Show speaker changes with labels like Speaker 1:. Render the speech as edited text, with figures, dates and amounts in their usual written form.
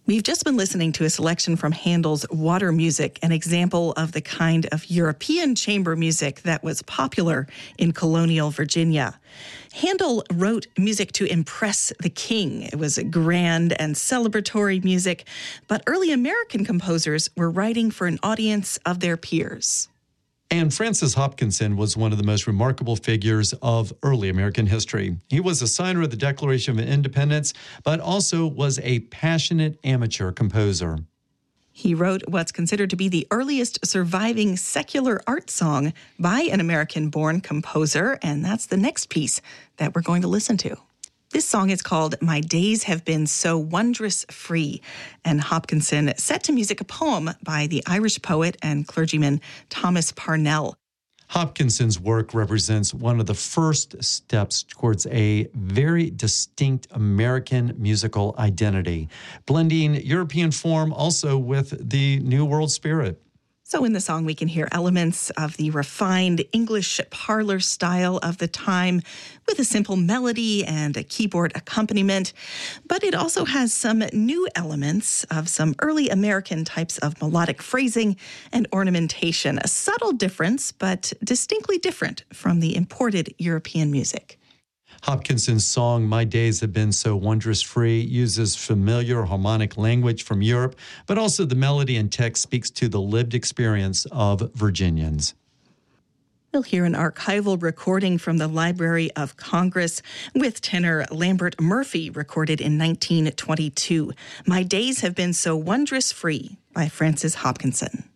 Speaker 1: We've just been listening to a selection from Handel's Water Music, an example of the kind of European chamber music that was popular in colonial Virginia. Handel wrote music to impress the king. It was grand and celebratory music, but early American composers were writing for an audience of their peers.
Speaker 2: And Francis Hopkinson was one of the most remarkable figures of early American history. He was a signer of the Declaration of Independence, but also was a passionate amateur composer.
Speaker 1: He wrote what's considered to be the earliest surviving secular art song by an American-born composer, and that's the next piece that we're going to listen to. This song is called My Days Have Been So Wondrous Free, and Hopkinson set to music a poem by the Irish poet and clergyman Thomas Parnell.
Speaker 2: Hopkinson's work represents one of the first steps towards a very distinct American musical identity, blending European form also with the New World spirit.
Speaker 1: So in the song, we can hear elements of the refined English parlor style of the time with a simple melody and a keyboard accompaniment. But it also has some new elements of some early American types of melodic phrasing and ornamentation. A subtle difference, but distinctly different from the imported European music.
Speaker 2: Hopkinson's song, My Days Have Been So Wondrous Free, uses familiar harmonic language from Europe, but also the melody and text speaks to the lived experience of Virginians.
Speaker 1: We'll hear an archival recording from the Library of Congress with tenor Lambert Murphy, recorded in 1922. My Days Have Been So Wondrous Free by Francis Hopkinson.